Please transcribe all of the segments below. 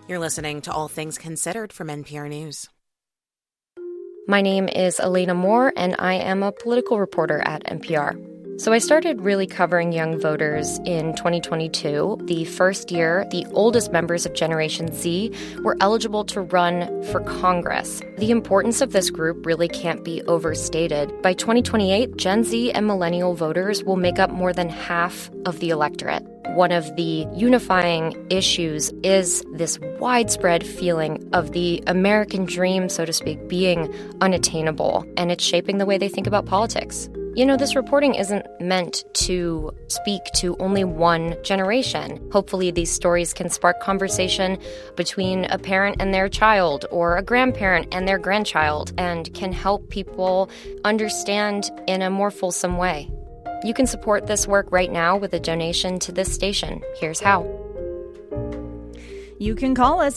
You're listening to All Things Considered from NPR News. My name is Elena Moore, and I am a political reporter at NPR. So I started really covering young voters in 2022, the first year the oldest members of Generation Z were eligible to run for Congress. The importance of this group really can't be overstated. By 2028, Gen Z and millennial voters will make up more than half of the electorate. One of the unifying issues is this widespread feeling of the American dream, so to speak, being unattainable, and it's shaping the way they think about politics. You know, this reporting isn't meant to speak to only one generation. Hopefully, these stories can spark conversation between a parent and their child or a grandparent and their grandchild and can help people understand in a more fulsome way. You can support this work right now with a donation to this station. Here's how. You can call us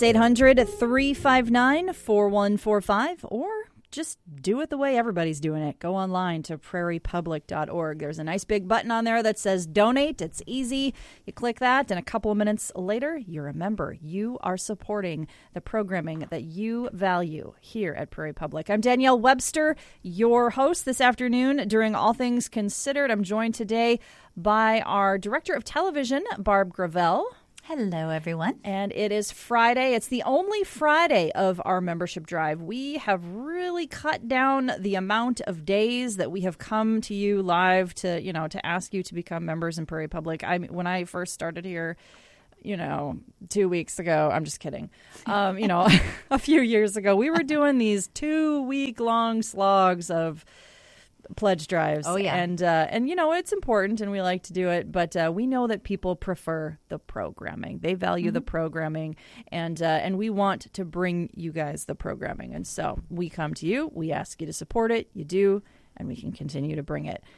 800-359-4145 or just do it the way everybody's doing it. Go online to prairiepublic.org. There's a nice big button on there that says donate. It's easy. You click that, and a couple of minutes later, you're a member. You are supporting the programming that you value here at Prairie Public. I'm Danielle Webster, your host this afternoon during All Things Considered. I'm joined today by our director of television, Barb Gravel. Hello, everyone. And it is Friday. It's the only Friday of our membership drive. We have really cut down the amount of days that we have come to you live to ask you to become members in Prairie Public. When I first started here, 2 weeks ago, I'm just kidding. A few years ago, we were doing these 2-week-long slogs of pledge drives. Oh, yeah. And it's important and we like to do it, but we know that people prefer the programming. They value the programming, and we want to bring you guys the programming. And so we come to you, we ask you to support it, you do, and we can continue to bring it.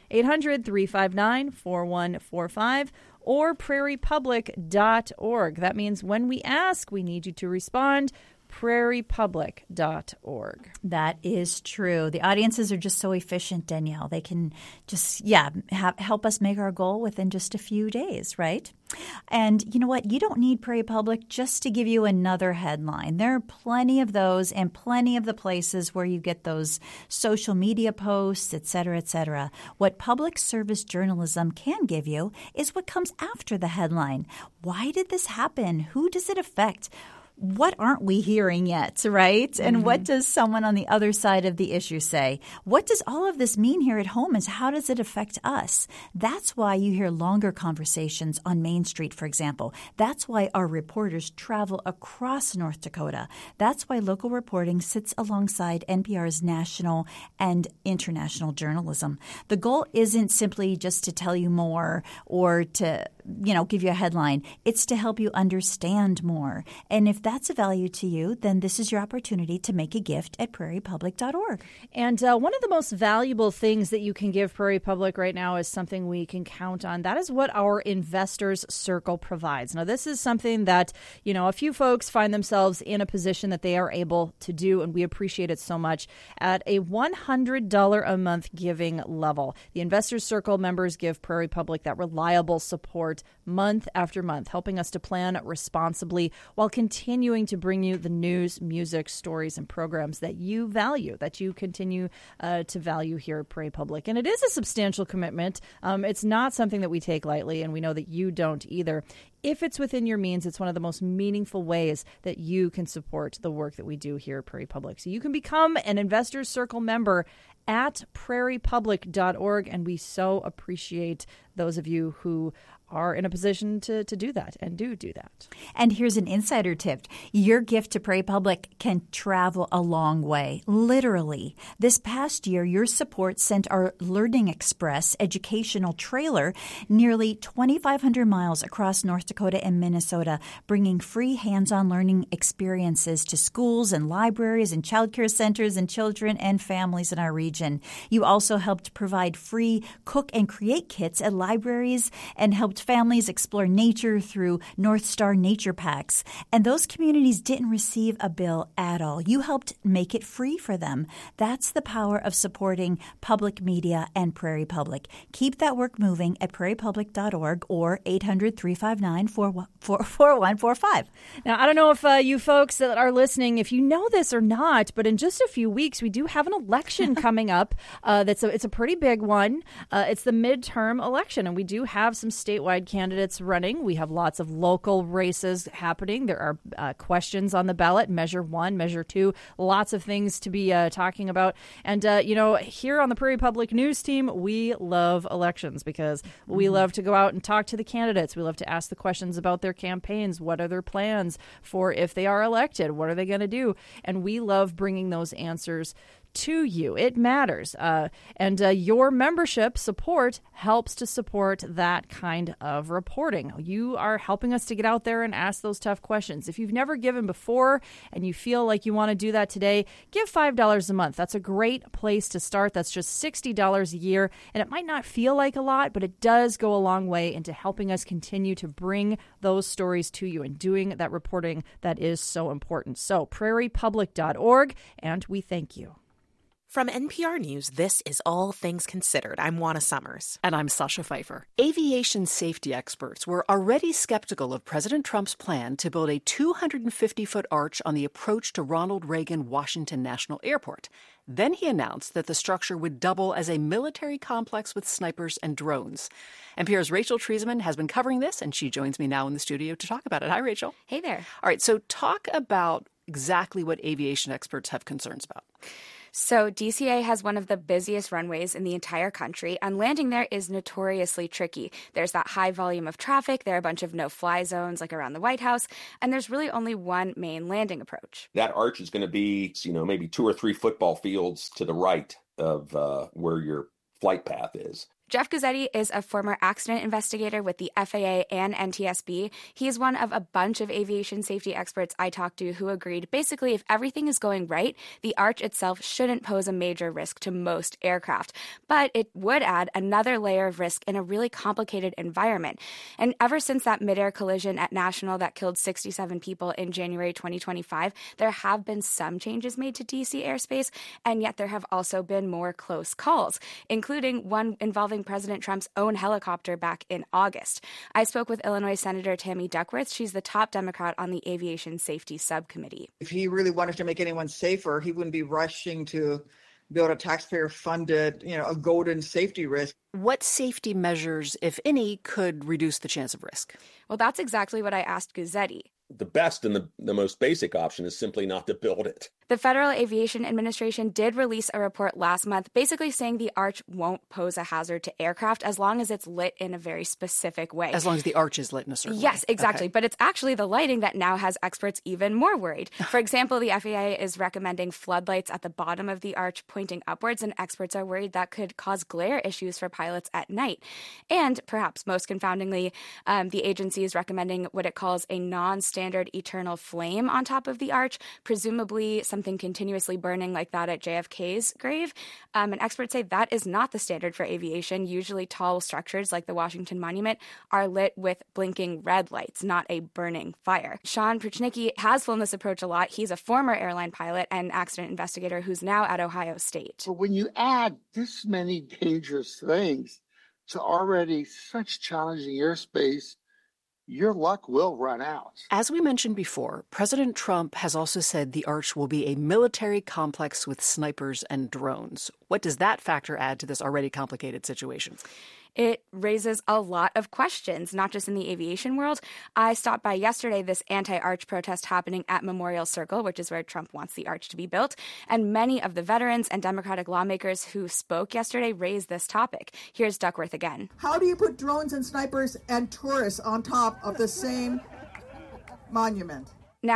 800-359-4145 or prairiepublic.org. That means when we ask, we need you to respond. prairiepublic.org. That is true. The audiences are just so efficient, Danielle. They can just, help us make our goal within just a few days, right? And you know what? You don't need Prairie Public just to give you another headline. There are plenty of those and plenty of the places where you get those social media posts, et cetera, et cetera. What public service journalism can give you is what comes after the headline. Why did this happen? Who does it affect? What aren't we hearing yet, right? And what does someone on the other side of the issue say? What does all of this mean here at home, and how does it affect us? That's why you hear longer conversations on Main Street, for example. That's why our reporters travel across North Dakota. That's why local reporting sits alongside NPR's national and international journalism. The goal isn't simply just to tell you more or to give you a headline. It's to help you understand more. And if that's a value to you, then this is your opportunity to make a gift at prairiepublic.org. And one of the most valuable things that you can give Prairie Public right now is something we can count on. That is what our Investors Circle provides. Now, this is something that, a few folks find themselves in a position that they are able to do, and we appreciate it so much. At a $100 a month giving level, the Investors Circle members give Prairie Public that reliable support month after month, helping us to plan responsibly while continuing to bring you the news, music, stories, and programs that you value, that you continue to value here at Prairie Public. And it is a substantial commitment. It's not something that we take lightly, and we know that you don't either. If it's within your means, it's one of the most meaningful ways that you can support the work that we do here at Prairie Public. So you can become an Investors Circle member at prairiepublic.org, and we so appreciate those of you who are in a position to do that and do that. And here's an insider tip. Your gift to Prairie Public can travel a long way, literally. This past year, your support sent our Learning Express educational trailer nearly 2,500 miles across North Dakota and Minnesota, bringing free hands-on learning experiences to schools and libraries and childcare centers and children and families in our region. You also helped provide free cook and create kits at libraries and helped helped families explore nature through North Star Nature Packs. And those communities didn't receive a bill at all. You helped make it free for them. That's the power of supporting public media and Prairie Public. Keep that work moving at prairiepublic.org or 800-359-4145. Now, I don't know if you folks that are listening, if you know this or not, but in just a few weeks, we do have an election coming up. It's a pretty big one. It's the midterm election, and we do have some statewide candidates running. We have lots of local races happening. There are questions on the ballot, Measure 1, Measure 2, lots of things to be talking about. And, here on the Prairie Public News team, we love elections because we love to go out and talk to the candidates. We love to ask the questions about their campaigns. What are their plans for if they are elected? What are they going to do? And we love bringing those answers to you. It matters. And your membership support helps to support that kind of reporting. You are helping us to get out there and ask those tough questions. If you've never given before and you feel like you want to do that today, give $5 a month. That's a great place to start. That's just $60 a year. And it might not feel like a lot, but it does go a long way into helping us continue to bring those stories to you and doing that reporting that is so important. So prairiepublic.org, and we thank you. From NPR News, this is All Things Considered. I'm Juana Summers. And I'm Sasha Pfeiffer. Aviation safety experts were already skeptical of President Trump's plan to build a 250-foot arch on the approach to Ronald Reagan Washington National Airport. Then he announced that the structure would double as a military complex with snipers and drones. NPR's Rachel Treisman has been covering this, and she joins me now in the studio to talk about it. Hi, Rachel. Hey there. All right, so talk about exactly what aviation experts have concerns about. So DCA has one of the busiest runways in the entire country, and landing there is notoriously tricky. There's that high volume of traffic, there are a bunch of no-fly zones like around the White House, and there's really only one main landing approach. That arch is going to be, maybe 2 or 3 football fields to the right of where your flight path is. Jeff Guzzetti is a former accident investigator with the FAA and NTSB. He's one of a bunch of aviation safety experts I talked to who agreed basically if everything is going right, the arch itself shouldn't pose a major risk to most aircraft. But it would add another layer of risk in a really complicated environment. And ever since that midair collision at National that killed 67 people in January 2025, there have been some changes made to DC airspace, and yet there have also been more close calls, including one involving President Trump's own helicopter back in August. I spoke with Illinois Senator Tammy Duckworth. She's the top Democrat on the Aviation Safety Subcommittee. If he really wanted to make anyone safer, he wouldn't be rushing to build a taxpayer-funded, a golden safety risk. What safety measures, if any, could reduce the chance of risk? Well, that's exactly what I asked Guzzetti. The best and the most basic option is simply not to build it. The Federal Aviation Administration did release a report last month basically saying the arch won't pose a hazard to aircraft as long as it's lit in a very specific way. As long as the arch is lit in a certain way. Yes, exactly. Okay. But it's actually the lighting that now has experts even more worried. For example, the FAA is recommending floodlights at the bottom of the arch pointing upwards, and experts are worried that could cause glare issues for pilots at night. And perhaps most confoundingly, the agency is recommending what it calls a non-standard eternal flame on top of the arch, presumably something continuously burning like that at JFK's grave. And experts say that is not the standard for aviation. Usually tall structures like the Washington Monument are lit with blinking red lights, not a burning fire. Sean Pruchnicki has flown this approach a lot. He's a former airline pilot and accident investigator who's now at Ohio State. But when you add this many dangerous things to already such challenging airspace, your luck will run out. As we mentioned before, President Trump has also said the arch will be a military complex with snipers and drones. What does that factor add to this already complicated situation? It raises a lot of questions, not just in the aviation world. I stopped by yesterday this anti-arch protest happening at Memorial Circle, which is where Trump wants the arch to be built. And many of the veterans and Democratic lawmakers who spoke yesterday raised this topic. Here's Duckworth again. How do you put drones and snipers and tourists on top of the same monument? Now,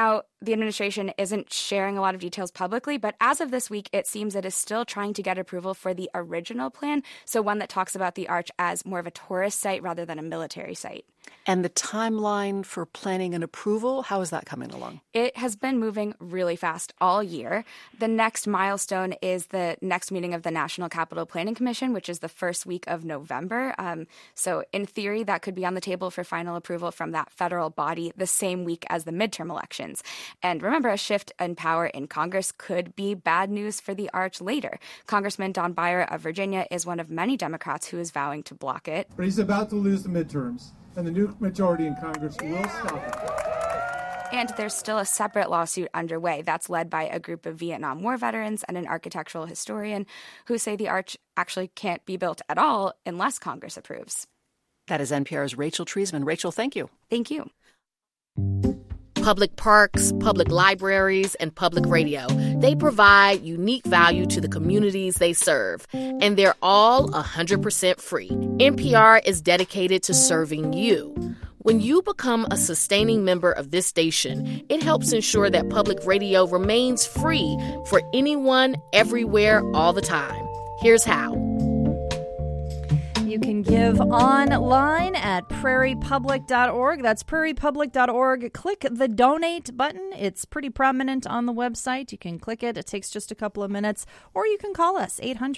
the administration isn't sharing a lot of details publicly, but as of this week, it seems it is still trying to get approval for the original plan, so one that talks about the arch as more of a tourist site rather than a military site. And the timeline for planning and approval, how is that coming along? It has been moving really fast all year. The next milestone is the next meeting of the National Capital Planning Commission, which is the first week of November. So in theory, that could be on the table for final approval from that federal body the same week as the midterm elections. And remember, a shift in power in Congress could be bad news for the arch later. Congressman Don Beyer of Virginia is one of many Democrats who is vowing to block it. But he's about to lose the midterms, and the new majority in Congress will stop it. And there's still a separate lawsuit underway that's led by a group of Vietnam War veterans and an architectural historian who say the arch actually can't be built at all unless Congress approves. That is NPR's Rachel Treisman. Rachel, thank you. Thank you. Public parks, public libraries, and public radio. They provide unique value to the communities they serve, and they're all 100% free. NPR is dedicated to serving you. When you become a sustaining member of this station, it helps ensure that public radio remains free for anyone, everywhere, all the time. Here's how. You can give online at prairiepublic.org. That's prairiepublic.org. Click the donate button. It's pretty prominent on the website. You can click it. It takes just a couple of minutes. Or you can call us,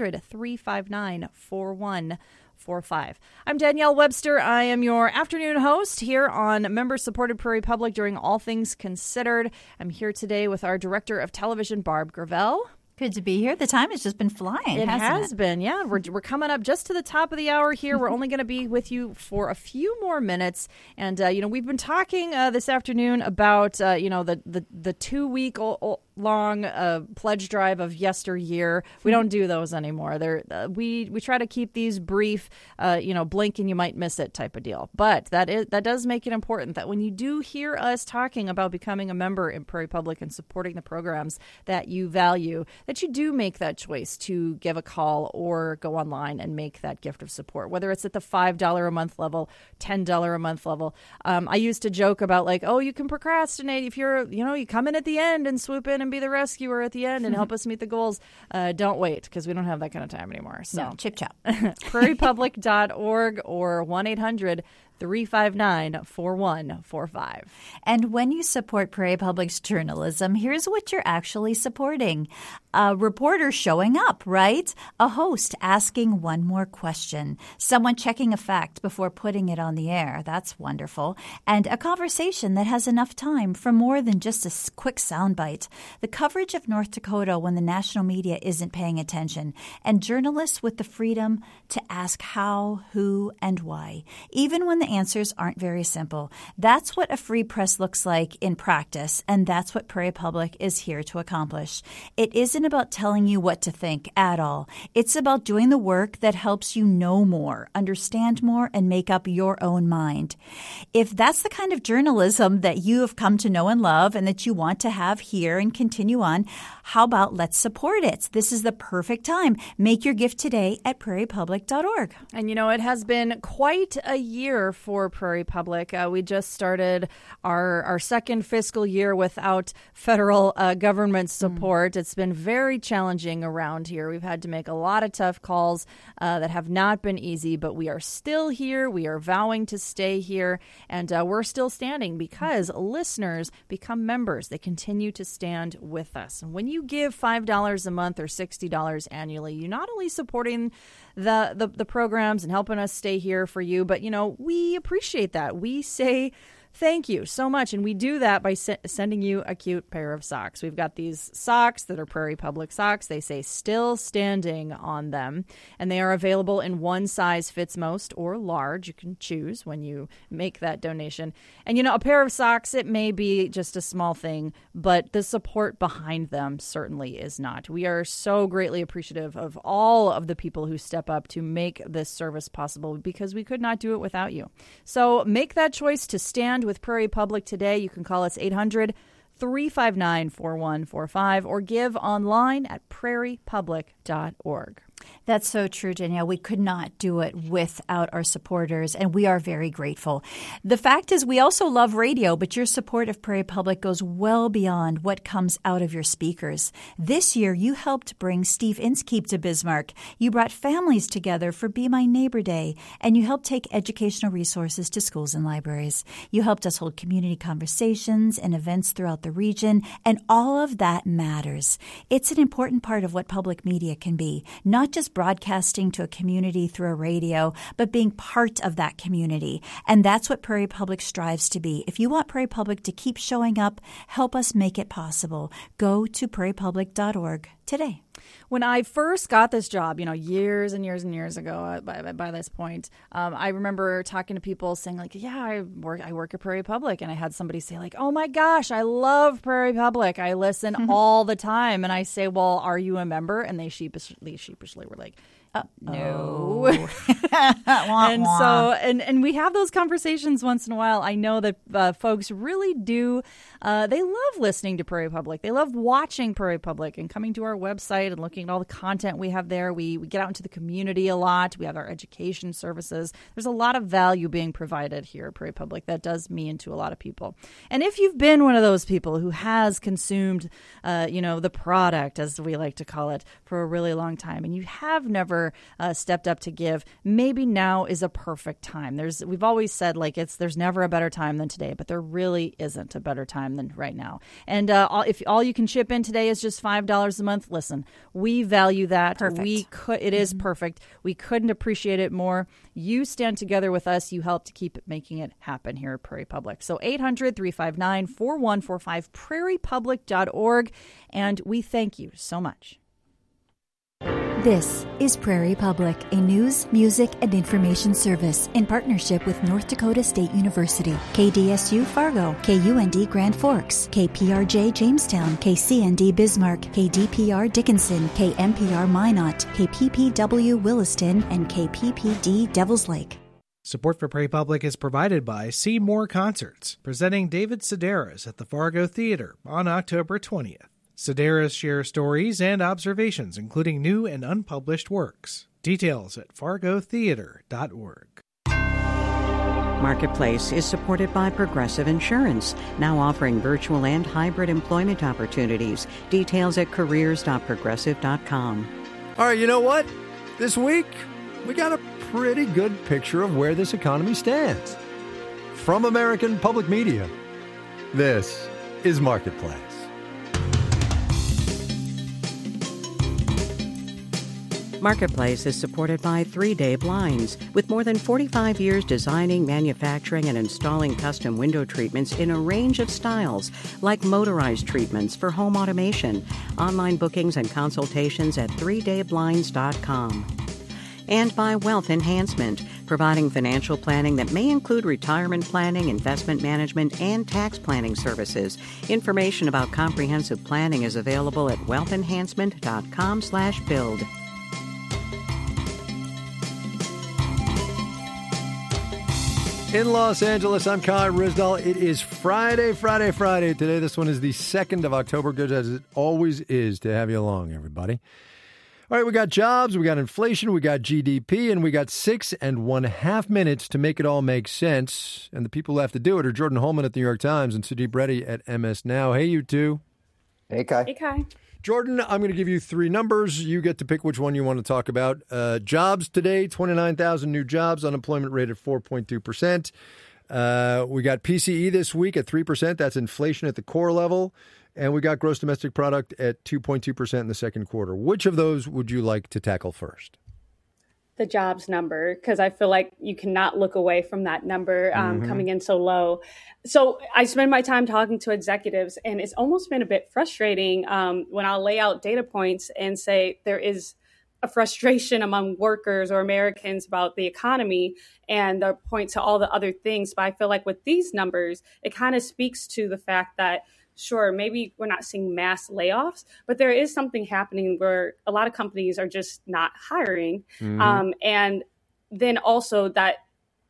800-359-4145. I'm Danielle Webster. I am your afternoon host here on member-supported Prairie Public during All Things Considered. I'm here today with our director of television, Barb Gravel. Good to be here. The time has just been flying. It has it? been, yeah. We're coming up just to the top of the hour here. We're only going to be with you for a few more minutes. And, we've been talking this afternoon about, the 2-week long pledge drive of yesteryear. We don't do those anymore. We try to keep these brief, blink and you might miss it type of deal. But that does make it important that when you do hear us talking about becoming a member in Prairie Public and supporting the programs that you value, that you do make that choice to give a call or go online and make that gift of support, whether it's at the $5 a month level, $10 a month level. I used to joke about you can procrastinate if you come in at the end and swoop in and be the rescuer at the end and help us meet the goals. Don't wait, because we don't have that kind of time anymore. So no, chip chop. prairiepublic.org or 1-800-359-4145. And when you support Prairie Public's journalism, here's what you're actually supporting. A reporter showing up, right? A host asking one more question. Someone checking a fact before putting it on the air. That's wonderful. And a conversation that has enough time for more than just a quick soundbite. The coverage of North Dakota when the national media isn't paying attention. And journalists with the freedom to ask how, who, and why. Even when the answers aren't very simple. That's what a free press looks like in practice, and that's what Prairie Public is here to accomplish. It isn't about telling you what to think at all. It's about doing the work that helps you know more, understand more, and make up your own mind. If that's the kind of journalism that you have come to know and love and that you want to have here and continue on, how about let's support it? This is the perfect time. Make your gift today at prairiepublic.org. And, it has been quite a year for Prairie Public. We just started our second fiscal year without federal government support. It's been very challenging around here. We've had to make a lot of tough calls that have not been easy, but we are still here. We are vowing to stay here, and we're still standing because listeners become members. They continue to stand with us. And when you give $5 a month or $60 annually, you're not only supporting the programs and helping us stay here for you, but, we appreciate that. We say thank you so much. And we do that by sending you a cute pair of socks. We've got these socks that are Prairie Public socks. They say still standing on them. And they are available in one size fits most or large. You can choose when you make that donation. And, a pair of socks, it may be just a small thing, but the support behind them certainly is not. We are so greatly appreciative of all of the people who step up to make this service possible because we could not do it without you. So make that choice to stand with Prairie Public today. You can call us 800-359-4145 or give online at prairiepublic.org. That's so true, Danielle. We could not do it without our supporters, and we are very grateful. The fact is, we also love radio, but your support of Prairie Public goes well beyond what comes out of your speakers. This year, you helped bring Steve Inskeep to Bismarck. You brought families together for Be My Neighbor Day, and you helped take educational resources to schools and libraries. You helped us hold community conversations and events throughout the region, and all of that matters. It's an important part of what public media can be, not just broadcasting to a community through a radio, but being part of that community. And that's what Prairie Public strives to be. If you want Prairie Public to keep showing up, help us make it possible. Go to prairiepublic.org today. When I first got this job, years and years and years ago, by this point, I remember talking to people saying like, yeah, I work at Prairie Public. And I had somebody say like, oh my gosh, I love Prairie Public. I listen all the time. And I say, well, are you a member? And they sheepishly were like, no. And we have those conversations once in a while. I know that folks really do. They love listening to Prairie Public. They love watching Prairie Public and coming to our website and looking at all the content we have there. We get out into the community a lot. We have our education services. There's a lot of value being provided here at Prairie Public. That does mean to a lot of people. And if you've been one of those people who has consumed, the product, as we like to call it, for a really long time, and you have never stepped up to give, maybe now is a perfect time. We've always said like there's never a better time than today, but there really isn't a better time than right now. And if all you can chip in today is just $5 a month, listen, we value that. Perfect. It is perfect. We couldn't appreciate it more. You stand together with us. You help to keep making it happen here at Prairie Public. So 800-359-4145, prairiepublic.org, and we thank you so much. This is Prairie Public, a news, music, and information service in partnership with North Dakota State University, KDSU Fargo, KUND Grand Forks, KPRJ Jamestown, KCND Bismarck, KDPR Dickinson, KMPR Minot, KPPW Williston, and KPPD Devils Lake. Support for Prairie Public is provided by Seymour Concerts, presenting David Sedaris at the Fargo Theater on October 20th. Sedaris shares stories and observations, including new and unpublished works. Details at fargotheater.org. Marketplace is supported by Progressive Insurance, now offering virtual and hybrid employment opportunities. Details at careers.progressive.com. All right, you know what? This week, we got a pretty good picture of where this economy stands. From American Public Media, this is Marketplace. Marketplace is supported by 3 Day Blinds. With more than 45 years designing, manufacturing, and installing custom window treatments in a range of styles, like motorized treatments for home automation. Online bookings and consultations at 3dayblinds.com. And by Wealth Enhancement, providing financial planning that may include retirement planning, investment management, and tax planning services. Information about comprehensive planning is available at wealthenhancement.com/build. In Los Angeles, I'm Kai Ryssdal. It is Friday today. This one is the 2nd of October, good as it always is to have you along, everybody. All right, we got jobs, we got inflation, we got GDP, and we got 6.5 minutes to make it all make sense. And the people who have to do it are Jordan Holman at the New York Times and Sudeep Reddy at MS Now. Hey, you two. Hey, Kai. Hey, Kai. Jordan, I'm going to give you 3 numbers. You get to pick which one you want to talk about. Jobs today, 29,000 new jobs, unemployment rate at 4.2%. We got PCE this week at 3%. That's inflation at the core level. And we got gross domestic product at 2.2% in the second quarter. Which of those would you like to tackle first? The jobs number, because I feel like you cannot look away from that number coming in so low. So I spend my time talking to executives, and it's almost been a bit frustrating when I'll lay out data points and say there is a frustration among workers or Americans about the economy, and they'll point to all the other things. But I feel like with these numbers, it kind of speaks to the fact that sure, maybe we're not seeing mass layoffs, but there is something happening where a lot of companies are just not hiring. And then also that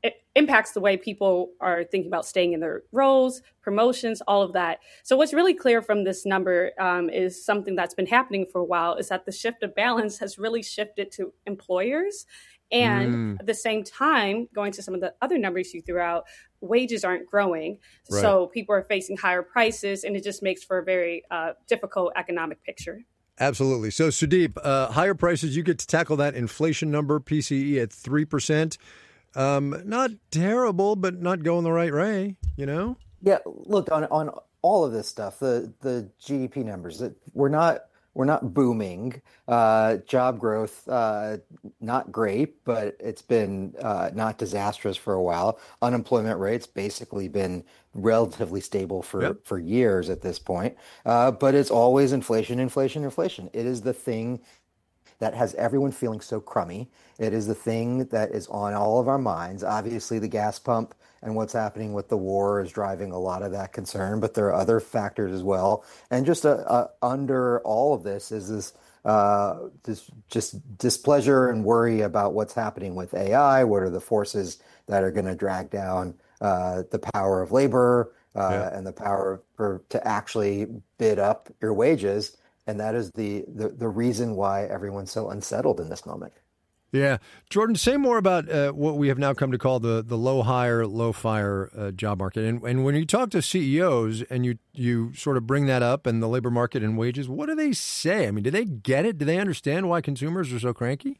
it impacts the way people are thinking about staying in their roles, promotions, all of that. So what's really clear from this number is something that's been happening for a while, is that the shift of balance has really shifted to employers. And at the same time, going to some of the other numbers you threw out, wages aren't growing. Right. So people are facing higher prices, and it just makes for a very difficult economic picture. Absolutely. So, Sudeep, higher prices, you get to tackle that inflation number, PCE at 3%. Not terrible, but not going the right way, you know? Yeah, look, on all of this stuff, the GDP numbers, we're not booming. Job growth, not great, but it's been not disastrous for a while. Unemployment rates basically been relatively stable for years at this point. But it's always inflation. It is the thing that has everyone feeling so crummy. It is the thing that is on all of our minds. Obviously, the gas pump and what's happening with the war is driving a lot of that concern, but there are other factors as well. And just under all of this is this just displeasure and worry about what's happening with AI. What are the forces that are going to drag down the power of labor and the power to actually bid up your wages? And that is the reason why everyone's so unsettled in this moment. Yeah. Jordan, say more about what we have now come to call the low hire, low fire job market. And when you talk to CEOs and you sort of bring that up and the labor market and wages, what do they say? I mean, do they get it? Do they understand why consumers are so cranky?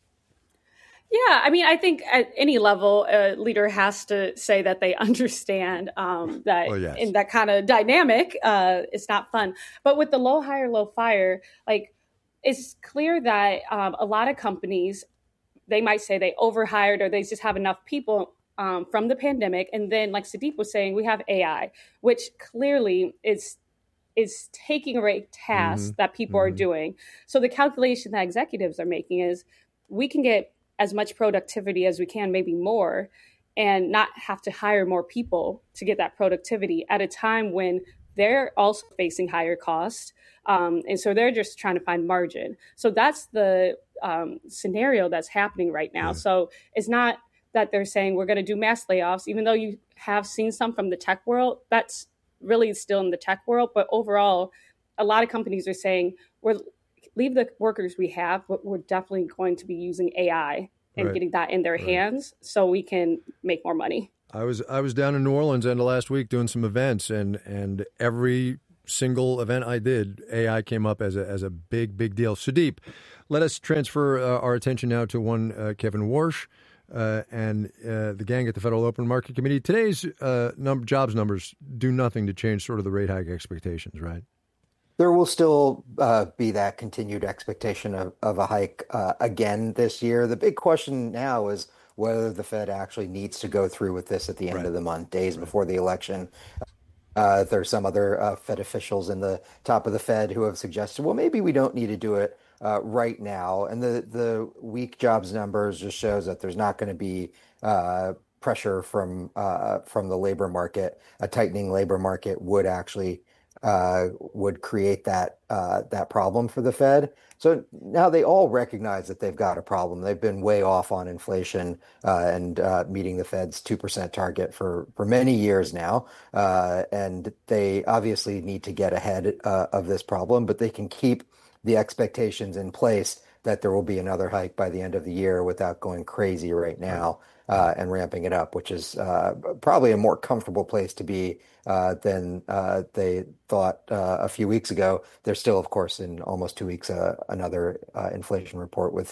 Yeah, I mean, I think at any level, a leader has to say that they understand that in that kind of dynamic, it's not fun. But with the low hire, low fire, like it's clear that a lot of companies, they might say they overhired or they just have enough people from the pandemic. And then, like Sudeep was saying, we have AI, which clearly is taking away tasks that people are doing. So the calculation that executives are making is we can get as much productivity as we can, maybe more, and not have to hire more people to get that productivity at a time when they're also facing higher costs. And so they're just trying to find margin. So that's the scenario that's happening right now. So it's not that they're saying we're going to do mass layoffs, even though you have seen some from the tech world. That's really still in the tech world. But overall, a lot of companies are saying leave the workers we have, but we're definitely going to be using AI and getting that in their hands so we can make more money. I was down in New Orleans end of last week doing some events, and every single event I did, AI came up as a big deal. Sudeep, let us transfer our attention now to one Kevin Warsh and the gang at the Federal Open Market Committee. Today's jobs numbers do nothing to change sort of the rate hike expectations, right? There will still be that continued expectation of a hike again this year. The big question now is whether the Fed actually needs to go through with this at the end of the month, days before the election. There's some other Fed officials in the top of the Fed who have suggested, well, maybe we don't need to do it right now. And the weak jobs numbers just shows that there's not going to be pressure from the labor market. A tightening labor market would actually would create that problem for the Fed. So now they all recognize that they've got a problem. They've been way off on inflation and meeting the Fed's 2% target for many years now. And they obviously need to get ahead of this problem, but they can keep the expectations in place that there will be another hike by the end of the year without going crazy right now and ramping it up, which is probably a more comfortable place to be than they thought a few weeks ago. There's still, of course, in almost 2 weeks, another inflation report with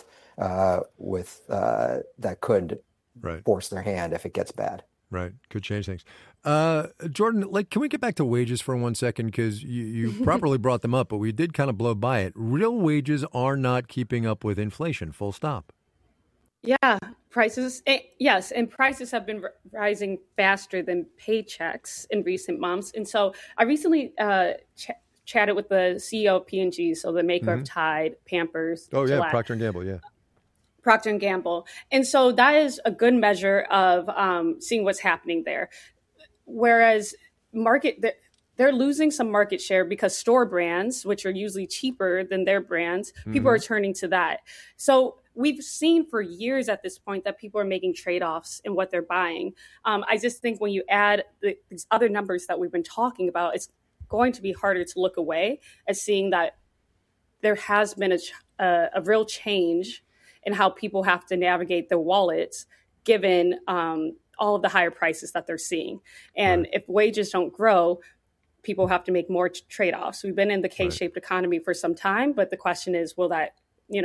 that could force their hand if it gets bad. Right. Could change things. Jordan, can we get back to wages for 1 second? Because you properly brought them up, but we did kind of blow by it. Real wages are not keeping up with inflation, full stop. Yeah, prices. Yes, and prices have been rising faster than paychecks in recent months. And so I recently chatted with the CEO of P&G, so the maker of Tide, Pampers. Oh, yeah, Gillette. Procter & Gamble, yeah. Procter & Gamble. And so that is a good measure of seeing what's happening there. Whereas they're losing some market share because store brands, which are usually cheaper than their brands, people are turning to that. So we've seen for years at this point that people are making trade-offs in what they're buying. I just think when you add these other numbers that we've been talking about, it's going to be harder to look away at seeing that there has been a real change in how people have to navigate their wallets given all of the higher prices that they're seeing. And if wages don't grow, people have to make more trade-offs. We've been in the K-shaped economy for some time, but the question is, will that,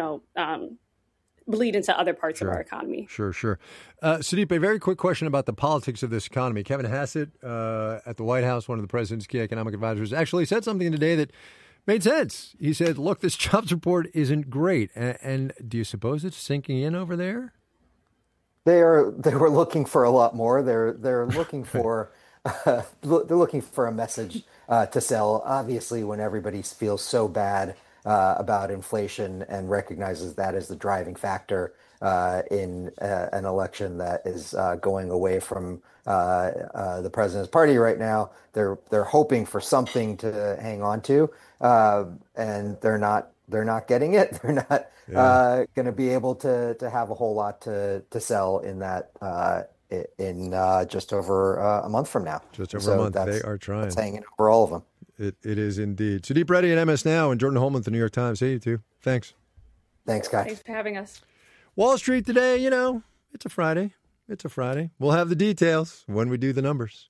bleed into other parts of our economy? Sure. Sudeep, a very quick question about the politics of this economy. Kevin Hassett at the White House, one of the president's key economic advisors, actually said something today that made sense. He said, look, this jobs report isn't great. And do you suppose it's sinking in over there? They were looking for a lot more. They're looking for they're looking for a message to sell. Obviously, when everybody feels so bad about inflation and recognizes that as the driving factor in an election that is going away from the president's party right now, they're hoping for something to hang on to, and they're not getting it. They're not going to be able to have a whole lot to sell in that in just over a month from now. Just over a month. They are trying. That's hanging over all of them. It is indeed. Sudeep Reddy at MS Now and Jordan Holman at the New York Times. Hey, you two. Thanks. Thanks, guys. Thanks for having us. Wall Street today, it's a Friday. We'll have the details when we do the numbers.